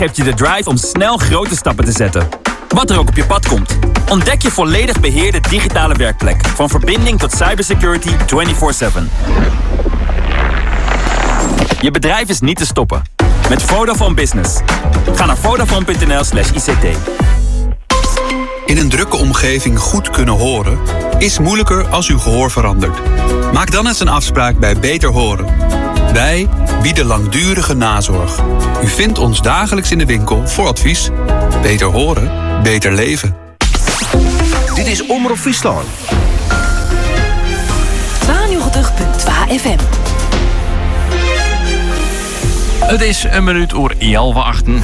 heeft je de drive om snel grote stappen te zetten. Wat er ook op je pad komt. Ontdek je volledig beheerde digitale werkplek. Van verbinding tot cybersecurity 24/7. Je bedrijf is niet te stoppen. Met Vodafone Business. Ga naar Vodafone.nl/ICT. In een drukke omgeving goed kunnen horen is moeilijker als uw gehoor verandert. Maak dan eens een afspraak bij Beter Horen. Wij bieden langdurige nazorg. U vindt ons dagelijks in de winkel voor advies. Beter horen, beter leven. Dit is Omroep Friesland. 92.2 FM. Het is een minuut oer 11:08.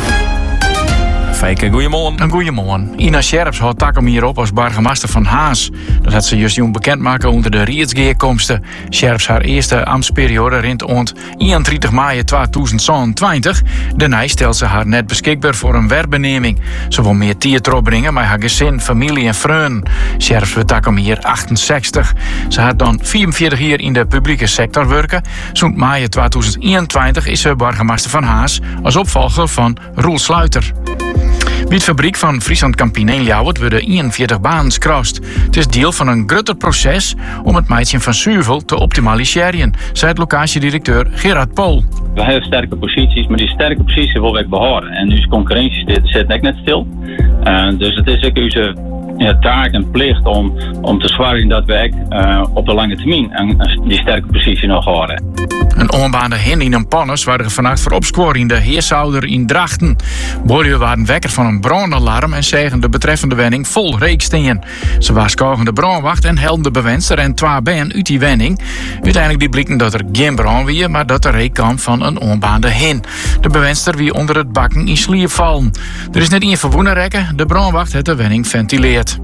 Fijke, goeiemorgen. Een goeiemorgen. Ina Scherps houdt takom hierop als burgemeester van Haas. Dat had ze juist jong bekendmaken onder de Rietsgeerkomsten. Scherps haar eerste ambtsperiode rint ont 31 mei 2020. Daarna stelt ze haar net beschikbaar voor een werkbeneming. Ze wil meer tijd opbrengen met haar gezin, familie en vrienden. Scherps wordt takom hier 68. Ze had dan 44 jaar in de publieke sector werken. Zo'n mei 2021 is ze burgemeester van Haas als opvolger van Roel Sluiter. Bij het fabriek van Friesland Campine in Ljouwert worden 41 banen gekrast. Het is deel van een groter proces om het meidje van Zuivel te optimaliseren, zei het locatiedirecteur Gerard Pool. We hebben sterke posities, maar die sterke posities willen we behouden. En nu is concurrentie zit net stil. Dus het is ook onze taak en plicht om te zorgen dat we op de lange termijn die sterke positie nog houden. Een onbaande hen in een pannes waren vannacht voor opsporing in de Heersouder in Drachten. Boeren waren wekker van een brandalarm en zagen de betreffende wenning vol reekstingen. Ze waarschuwden de brandwacht en helden de bewenster en 2 ben uit die wenning. Uiteindelijk die bleken dat er geen brand was, maar dat de reek kwam van een onbaande hen. De bewenster wie onder het bakken in slier vallen. Er is net één verwoenen rekken, de brandwacht heeft de wenning ventileerd.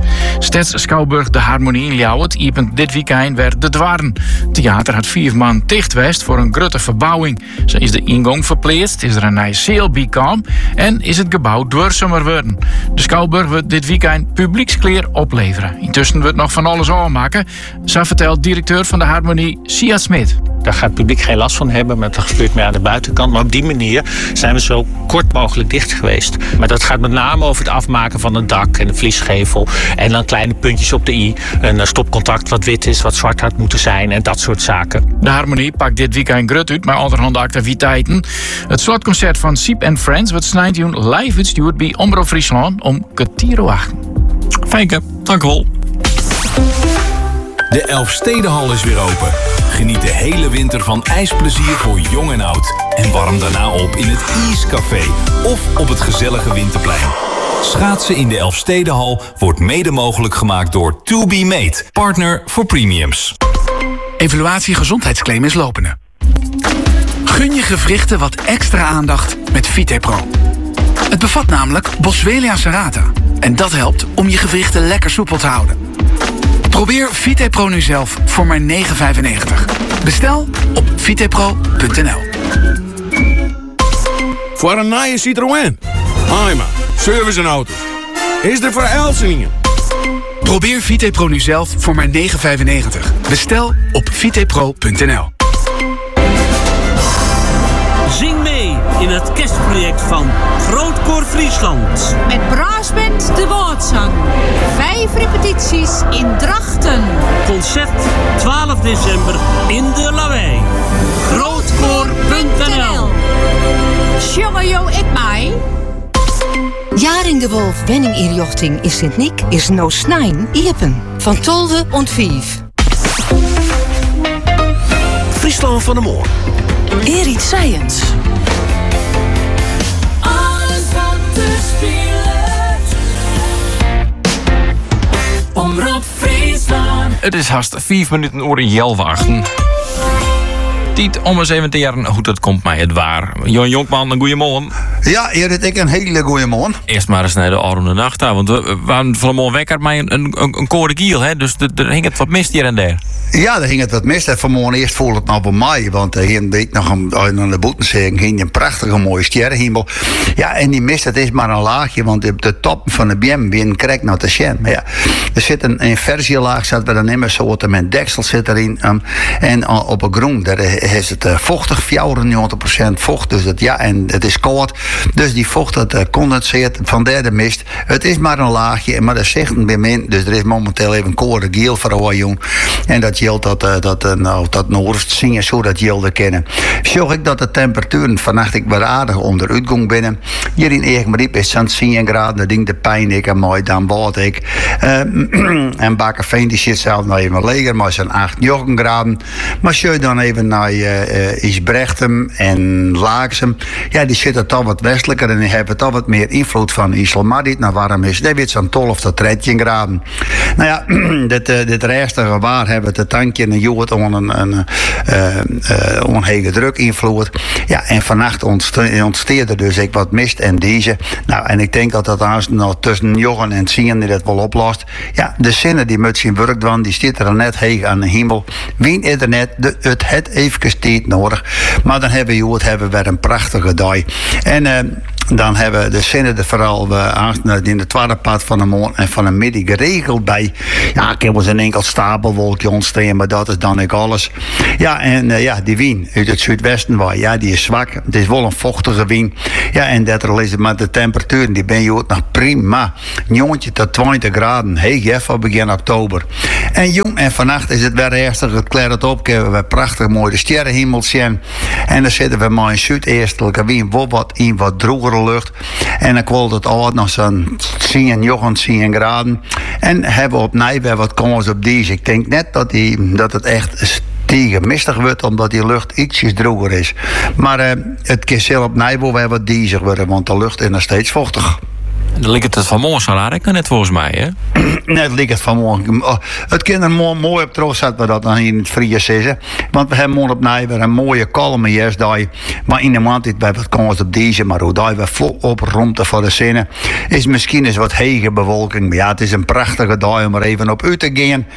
Steds Schouwburg de Harmonie in Ljouwert iepend dit weekend werd de Dwarren. Het theater had 4 man dicht west voor een grote verbouwing. Zo is de ingang verplaatst, is er een nieuwe sale bijkom en is het gebouw duurzamer worden. De Schouwburg wordt dit weekend publiekskleer opleveren. Intussen wordt nog van alles aanmaken, zo vertelt directeur van de Harmonie Sia Smit. Daar gaat het publiek geen last van hebben, maar dat gebeurt meer aan de buitenkant. Maar op die manier zijn we zo kort mogelijk dicht geweest. Maar dat gaat met name over het afmaken van het dak en de vliesgevel. En dan kleine puntjes op de i. Een stopcontact wat wit is, wat zwart had moeten zijn en dat soort zaken. De Harmonie pakt dit weekend grut uit met allerhande activiteiten. Het slotconcert van Siep & Friends wordt snijden live uitgestuurd bij Omroep Friesland om 7:15. Fijke, dank u wel. De Elfstedenhal is weer open. Geniet de hele winter van ijsplezier voor jong en oud. En warm daarna op in het IJscafé of op het gezellige Winterplein. Schaatsen in de Elfstedenhal wordt mede mogelijk gemaakt door To Be Made, partner voor premiums. Evaluatie gezondheidsclaim is lopende. Gun je gewrichten wat extra aandacht met VitePro. Het bevat namelijk Boswellia serrata. En dat helpt om je gewrichten lekker soepel te houden. Probeer VitePro nu zelf voor maar €9,95. Bestel op vitepro.nl. Voor een nieuwe Citroën. Haima, service en auto's. Is er voor Elsingen? Probeer VitePro nu zelf voor maar €9,95. Bestel op vitepro.nl. Zing mee in het kerstproject van Grootkoor Friesland. Met Braasband de Woordzang. 5 repetities in Drachten. Concert 12 december in de Lawaai. Grootkoor.nl. Sjongen jo ik mij. Jaring de Wolf wenninginrichting in Sint-Niek is no snijn iepen. Van 12 und 5. Friesland van de Moor. Erit Science. Alles wat te spelen. Omroep Friesland. Het is haast 5 minuten oor 11:08. Tijd om eens even te jaren hoe dat komt mij het waar. Jon Jonkman, een goeiemorgen. Ja, Erik, ik een hele goeie morgen. Eerst maar eens naar de Oranje Nacht, want we waren vanmorgen wekker met een korengiel, hè? Dus er hing het wat mist hier en daar. Ja, er hing het wat mist. En vanmorgen eerst voelde het nog op mij, want er ging nog aan de boetenzee ging een prachtige mooie sterrenhemel. Ja, en die mist, het is maar een laagje, want de top van de BM weer krijgt naar de sjen. Maar ja, er zit een inversielaag, zat er dan immer zo, met deksel zit erin. En op een groen, daar is het vochtig, 94% vocht, dus en het is koud. Dus die vocht dat condenseert, vandaar de mist. Het is maar een laagje, maar dat zegt een min. Dus er is momenteel even koren geel voor jong. En dat geldt dat noord zien zo dat geldt kennen. Zorg ik dat de temperaturen vannacht ik weer aardig onder uitgang binnen. Hier in Eegmariep is het 10 graden. Dat ding de pijn ik en mooi dan bood ik. En Bakkeveen die zit zelf nog even leger, maar zijn 8, 9 graden. Maar als je dan even naar Isbrechtem en Laaksem, ja, die zitten toch wat westelijker en die hebben toch wat meer invloed van IJsland. Maar dit nou warm is, dat wordt zo'n 12 tot 13 graden. Nou ja, dit restige waar hebben het tankje en jood om een onhege druk invloed. Ja, en vannacht ontsteerde dus ik wat mist en deze. Nou, en ik denk dat dat nog tussen Jochen en Sien die dat wel oplost. Ja, de zinnen die met zijn werk doen, die zit er net heeg aan de hemel. Wien is er net, het even tijd nodig. Maar dan hebben we weer een prachtige dag. En dan hebben de zinnen er vooral in de tweede part van de morgen en van de middag geregeld bij. Ja, ik heb wel een enkel stapelwolkje ontstaan, maar dat is dan ook alles. Ja, en die wien uit het zuidwesten waar, ja, die is zwak. Het is wel een vochtige wien. Ja, en dat er is met de temperaturen, die ben je ook nog prima. 9 tot 20 graden, heeg van begin oktober. En jong, en vannacht is het weer rustig, het klart op, hebben we prachtig mooi de sterrenhemel zien. En dan zitten we maar in zuideestelijke wien, wat droger lucht. En dan kwam het al nog zo'n 10 graden. En hebben we opnieuw weer wat kans op deze. Ik denk net dat het echt tegen mistig wordt, omdat die lucht ietsjes droger is. Maar het kan zelf opnieuw weer wat diesig worden, want de lucht is nog steeds vochtig. Dan lijkt het vanmorgen zo raar, net volgens mij, hè? Net lijkt het vanmorgen. Het kind er mooi op terug zetten we dat dan hier in het Fries is. Want we hebben morgen opnieuw weer een mooie kalme jaarsdag. Maar in de maand dit bij wat kans op deze, maar hoe daar weer volop rondte voor de zinnen. Is misschien eens wat hege bewolking. Maar ja, het is een prachtige dag om er even op uit te gaan.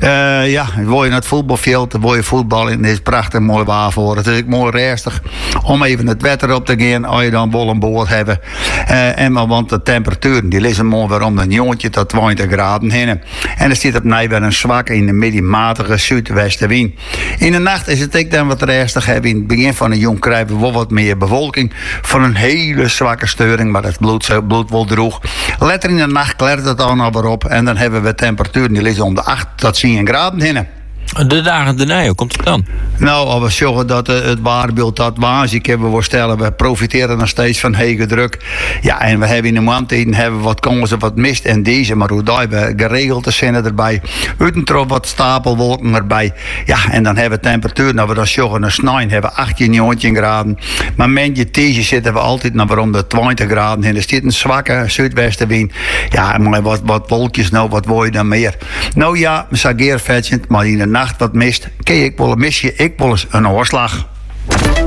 Wil je naar het voetbalveld, dan wil je voetbal in. Het is prachtig mooi waar voor. Het is ook mooi rustig om even het wetter op te gaan. Als je dan bol aan boord hebben. Want de temperatuur die liggen mooi weer om de 9 tot 20 graden heen. En er zit opnieuw weer een zwakke in de middenmatige zuidwestenwind. In de nacht is het ook dan wat rustig. In het begin van de jong krijgen we wel wat meer bewolking. Van een hele zwakke steuring, maar het bloed wel droeg. Later in de nacht klert het dan weer op. En dan hebben we temperaturen die liggen om de 8 tot 10 graden heen. De dagen daarna, hoe komt het dan? Nou, als we zorgen dat het waarbeeld dat waanzinnig hebben we stellen, we profiteren nog steeds van hege druk. Ja, en we hebben in de maandtijden hebben we wat kansen, wat mist en deze, maar hoe daar we geregeld te zinnen erbij. Uitentrop wat stapelwolken erbij. Ja, en dan hebben we temperatuur, nou we dan zorgen naar snijn hebben 18, 19 graden. Maar mentje deze zitten we altijd naar rond de 20 graden en er zit een zwakke zuidwestenwind. Ja, maar wat wolkjes nou, wat wil je dan meer? Nou ja, sageer vetjend, maar in de nacht wat mist, kijk ik wel een misje, ik wel eens een oorslag.